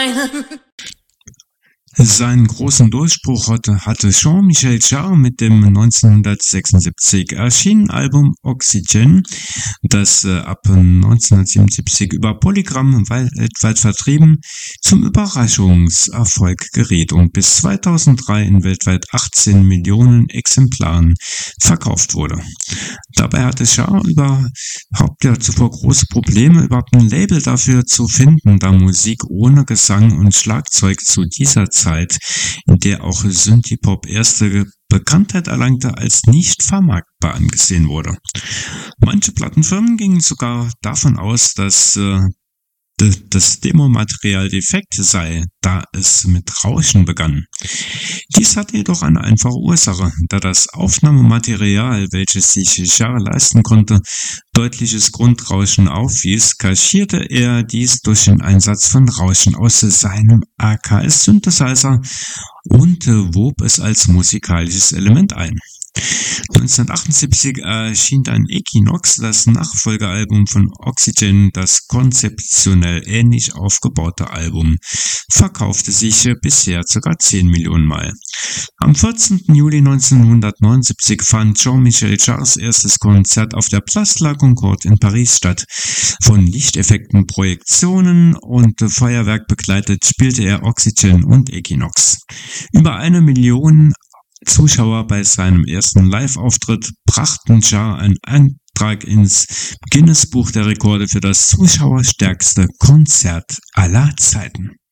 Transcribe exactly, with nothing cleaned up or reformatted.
meinen. Seinen großen Durchbruch hatte, hatte Jean-Michel Jarre mit dem neunzehnhundertsechsundsiebzig erschienenen Album Oxygen, das äh, ab neunzehnhundertsiebenundsiebzig über Polygram weltweit vertrieben zum Überraschungserfolg geriet und bis zweitausenddrei in weltweit achtzehn Millionen Exemplaren verkauft wurde. Dabei hatte Jarre überhaupt ja zuvor große Probleme, überhaupt ein Label dafür zu finden, da Musik ohne Gesang und Schlagzeug zu dieser Zeit, in der auch Synthie-Pop erste Bekanntheit erlangte, als nicht vermarktbar angesehen wurde. Manche Plattenfirmen gingen sogar davon aus, dass äh, das Demomaterial defekt sei, da es mit Rauschen begann. Dies hatte jedoch eine einfache Ursache, da das Aufnahmematerial, welches sich Jarre leisten konnte, deutliches Grundrauschen aufwies, kaschierte er dies durch den Einsatz von Rauschen aus seinem A K S-Synthesizer und äh, wob es als musikalisches Element ein. neunzehnhundertachtundsiebzig erschien dann Equinox, das Nachfolgealbum von Oxygen. Das konzeptionell ähnlich aufgebaute Album verkaufte sich bisher ca. zehn Millionen Mal. Am vierzehnten Juli neunzehnhundertneunundsiebzig fand Jean-Michel Jarres erstes Konzert auf der Place la Concorde in Paris statt. Von Lichteffekten, Projektionen und Feuerwerk begleitet spielte er Oxygen und Equinox. Über eine Million Zuschauer bei seinem ersten Live-Auftritt brachten Jarre einen Eintrag ins Guinness-Buch der Rekorde für das zuschauerstärkste Konzert aller Zeiten.